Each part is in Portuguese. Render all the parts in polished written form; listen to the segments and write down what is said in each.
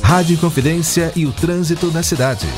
Rádio Inconfidência e o trânsito na cidade.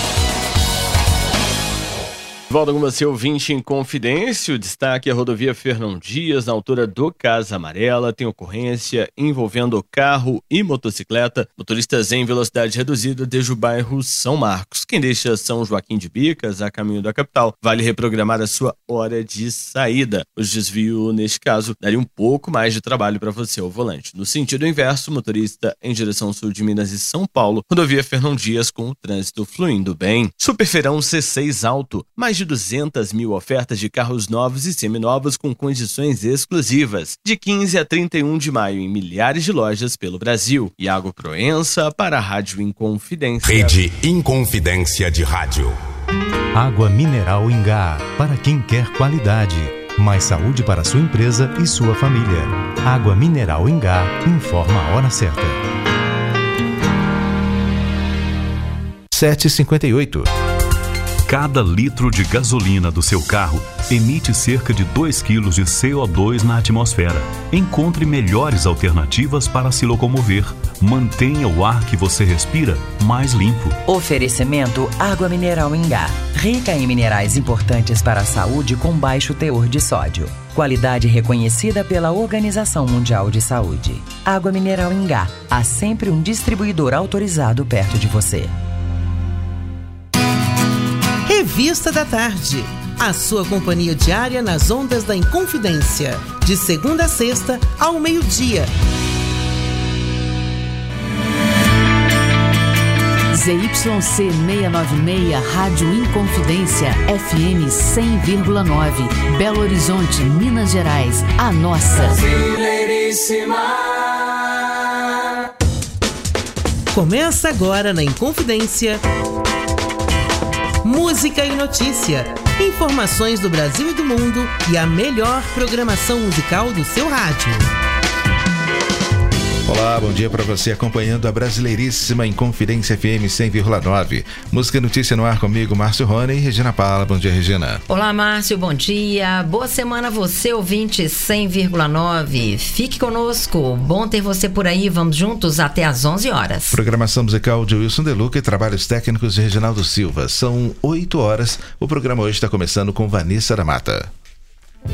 Volta com você, ouvinte Inconfidência. O destaque é a rodovia Fernão Dias, na altura do Casa Amarela. Tem ocorrência envolvendo carro e motocicleta. Motoristas em velocidade reduzida desde o bairro São Marcos. Quem deixa São Joaquim de Bicas, a caminho da capital, vale reprogramar a sua hora de saída. O desvio, neste caso, daria um pouco mais de trabalho para você ao volante. No sentido inverso, motorista em direção sul de Minas e São Paulo, rodovia Fernão Dias com o trânsito fluindo bem. Superfeirão C6 Alto, mais de 200 mil ofertas de carros novos e seminovos com condições exclusivas, de 15 a 31 de maio em milhares de lojas pelo Brasil. Iago Proença para a Rádio Inconfidência. Rede Inconfidência de Rádio. Água mineral Ingá, para quem quer qualidade. Mais saúde para sua empresa e sua família. Água mineral Ingá, informa a hora certa. 7h58. Cada litro de gasolina do seu carro emite cerca de 2 kg de CO2 na atmosfera. Encontre melhores alternativas para se locomover. Mantenha o ar que você respira mais limpo. Oferecimento Água Mineral Ingá, rica em minerais importantes para a saúde com baixo teor de sódio. Qualidade reconhecida pela Organização Mundial de Saúde. Água Mineral Ingá, há sempre um distribuidor autorizado perto de você. Revista da Tarde, a sua companhia diária nas ondas da Inconfidência, de segunda a sexta ao meio-dia. ZYC 696, Rádio Inconfidência, FM 100,9, Belo Horizonte, Minas Gerais, a nossa. Brasileiríssima. Começa agora na Inconfidência. Música e notícia, informações do Brasil e do mundo e a melhor programação musical do seu rádio. Olá, bom dia para você acompanhando a Brasileiríssima Inconfidência FM 100,9. Música e notícia no ar comigo, Márcio Rony e Regina Paula. Bom dia, Regina. Olá, Márcio, bom dia. Boa semana a você, ouvinte 100,9. Fique conosco, bom ter você por aí. Vamos juntos até às 11 horas. Programação musical de Wilson Deluca e trabalhos técnicos de Reginaldo Silva. São 8 horas. O programa hoje está começando com Vanessa da Mata.